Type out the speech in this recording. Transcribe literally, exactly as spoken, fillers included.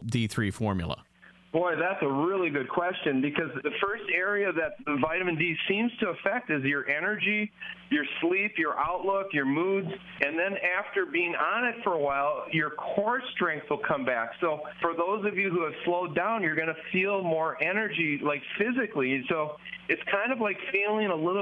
D three formula? Boy, that's a really good question, because the first area that the vitamin D seems to affect is your energy, your sleep, your outlook, your moods, and then after being on it for a while, your core strength will come back. So for those of you who have slowed down, you're going to feel more energy, like physically. So it's kind of like feeling a little